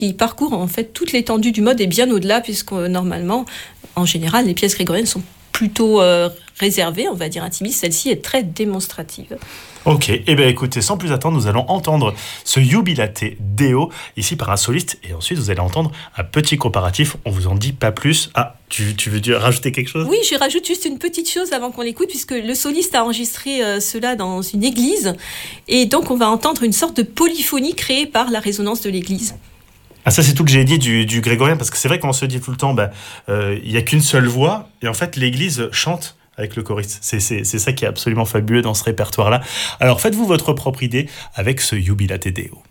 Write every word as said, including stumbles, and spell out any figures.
Il parcourt en fait toute l'étendue du mode et bien au-delà, puisque euh, normalement, en général, les pièces grégoriennes sont plutôt euh, réservées, on va dire intimistes. Celle-ci est très démonstrative. Ok, et eh bien écoutez, sans plus attendre, nous allons entendre ce Jubilate Deo, ici par un soliste, et ensuite vous allez entendre un petit comparatif, on vous en dit pas plus. Ah, tu, tu veux dire, rajouter quelque chose ? Oui, je rajoute juste une petite chose avant qu'on l'écoute, puisque le soliste a enregistré euh, cela dans une église, et donc on va entendre une sorte de polyphonie créée par la résonance de l'église. Ah, ça c'est tout le génie du, du grégorien, parce que c'est vrai qu'on se dit tout le temps, bah, euh, il n'y a qu'une seule voix, et en fait l'église chante avec le choriste. C'est, c'est, c'est ça qui est absolument fabuleux dans ce répertoire-là. Alors faites-vous votre propre idée avec ce Jubilate Deo.